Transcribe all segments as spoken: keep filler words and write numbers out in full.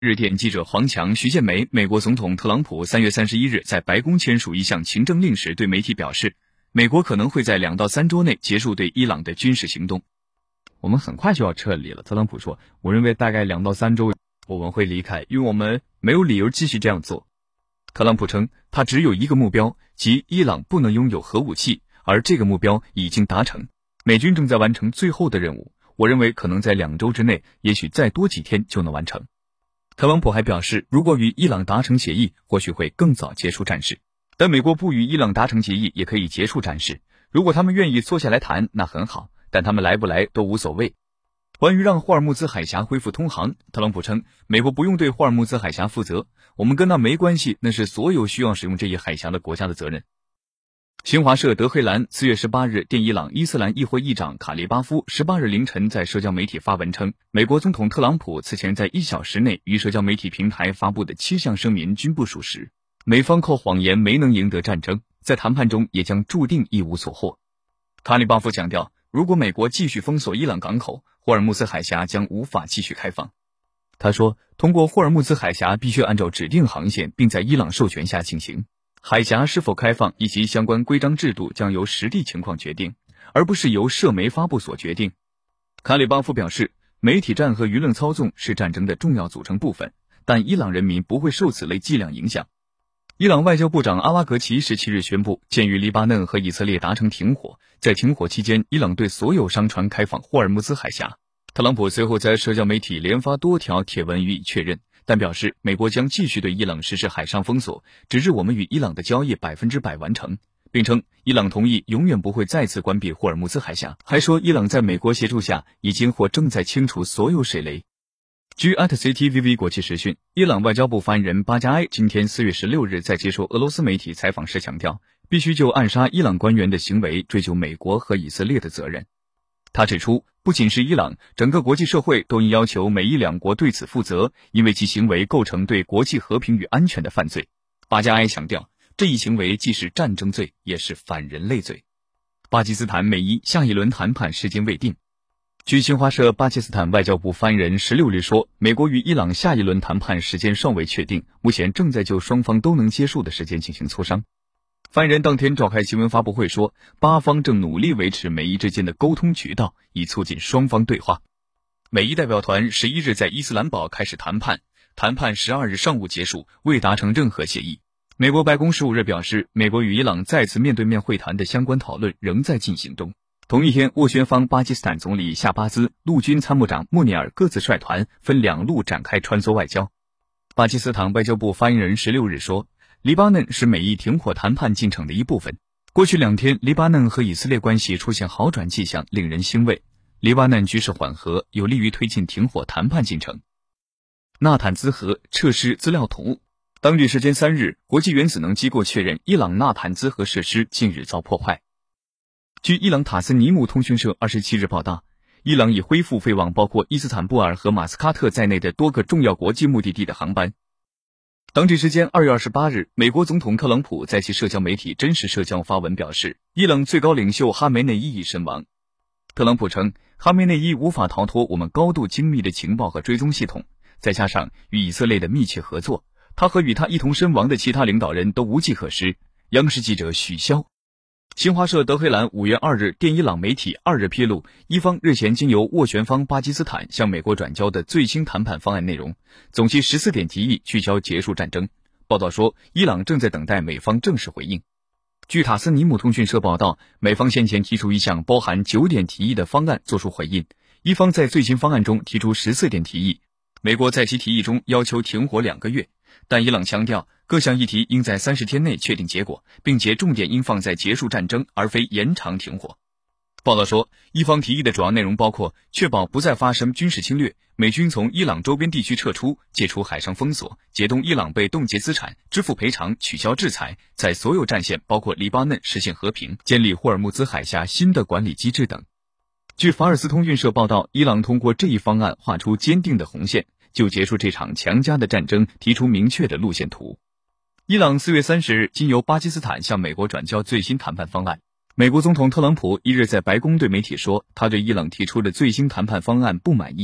日电记者黄强、徐建梅，美国总统特朗普三月三十一日在白宫签署一项行政令时，对媒体表示，美国可能会在两到三周内结束对伊朗的军事行动。 我们很快就要撤离了，特朗普说，我认为大概两到三周我们会离开，因为我们没有理由继续这样做。 特朗普称，他只有一个目标，即伊朗不能拥有核武器，而这个目标已经达成。美军正在完成最后的任务，我认为可能在两周之内，也许再多几天就能完成。特朗普还表示，如果与伊朗达成协议，或许会更早结束战事。但美国不与伊朗达成协议，也可以结束战事。如果他们愿意坐下来谈，那很好，但他们来不来都无所谓。关于让霍尔木兹海峡恢复通航，特朗普称，美国不用对霍尔木兹海峡负责，我们跟那没关系，那是所有需要使用这一海峡的国家的责任。新华社德黑兰四月十八日电伊朗伊斯兰议会议长卡利巴夫十八日凌晨在社交媒体发文称，美国总统特朗普此前在一小时内于社交媒体平台发布的七项声明均不属实，美方靠谎言没能赢得战争，在谈判中也将注定一无所获。卡利巴夫强调，如果美国继续封锁伊朗港口，霍尔木兹海峡将无法继续开放。他说，通过霍尔木兹海峡必须按照指定航线并在伊朗授权下进行。海峡是否开放以及相关规章制度将由实地情况决定，而不是由社媒发布所决定。卡里巴夫表示，媒体战和舆论操纵是战争的重要组成部分，但伊朗人民不会受此类伎俩影响。伊朗外交部长阿拉格齐十七日宣布，鉴于黎巴嫩和以色列达成停火，在停火期间，伊朗对所有商船开放霍尔木兹海峡。特朗普随后在社交媒体连发多条帖文予以确认，但表示美国将继续对伊朗实施海上封锁，直至我们与伊朗的交易百分之百完成，并称伊朗同意永远不会再次关闭霍尔木兹海峡，还说伊朗在美国协助下已经或正在清除所有水雷。据 at C T V V 国际时讯，伊朗外交部发言人巴加埃今天四月十六日在接受俄罗斯媒体采访时强调，必须就暗杀伊朗官员的行为追究美国和以色列的责任。他指出，不仅是伊朗，整个国际社会都应要求美伊两国对此负责，因为其行为构成对国际和平与安全的犯罪。巴加埃强调，这一行为既是战争罪，也是反人类罪。巴基斯坦美伊下一轮谈判时间未定。据新华社巴基斯坦外交部发言人十六日说，美国与伊朗下一轮谈判时间尚未确定，目前正在就双方都能接受的时间进行磋商。发言人当天召开新闻发布会说，巴方正努力维持美伊之间的沟通渠道，以促进双方对话。美伊代表团十一日在伊斯兰堡开始谈判，谈判十二日上午结束，未达成任何协议。美国白宫十五日表示，美国与伊朗再次面对面会谈的相关讨论仍在进行中。同一天，斡旋方巴基斯坦总理夏巴兹、陆军参谋长莫尼尔各自率团分两路展开穿梭外交。巴基斯坦外交部发言人十六日说，黎巴嫩是美伊停火谈判进程的一部分。过去两天，黎巴嫩和以色列关系出现好转迹象，令人欣慰。黎巴嫩局势缓和，有利于推进停火谈判进程。纳坦兹河撤失资料图。当地时间三日，国际原子能机构确认，伊朗纳坦兹河设施近日遭破坏。据伊朗塔斯尼姆通讯社二十七日报道，伊朗已恢复飞往包括伊斯坦布尔和马斯喀特在内的多个重要国际目的地的航班。当地时间二月二十八日，美国总统特朗普在其社交媒体真实社交发文表示，伊朗最高领袖哈梅内伊已身亡。特朗普称，哈梅内伊无法逃脱我们高度精密的情报和追踪系统，再加上与以色列的密切合作，他和与他一同身亡的其他领导人都无计可施。央视记者许潇。新华社德黑兰五月二日电伊朗媒体二日披露，伊方日前经由斡旋方巴基斯坦向美国转交的最新谈判方案内容，总计十四点提议聚焦结束战争。报道说，伊朗正在等待美方正式回应。据塔斯尼姆通讯社报道，美方先前提出一项包含九点提议的方案作出回应，伊方在最新方案中提出十四点提议。美国在其提议中要求停火两个月，但伊朗强调各项议题应在三十天内确定结果，并且重点应放在结束战争，而非延长停火。报道说，伊方提议的主要内容包括确保不再发生军事侵略，美军从伊朗周边地区撤出，解除海上封锁，解冻伊朗被冻结资产，支付赔偿，取消制裁，在所有战线包括黎巴嫩实现和平，建立霍尔木兹海峡新的管理机制等。据法尔斯通讯社报道，伊朗通过这一方案画出坚定的红线，就结束这场强加的战争提出明确的路线图。伊朗四月三十日经由巴基斯坦向美国转交最新谈判方案。美国总统特朗普一日在白宫对媒体说，他对伊朗提出的最新谈判方案不满意。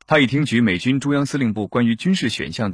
他已听取美军中央司令部关于军事选项的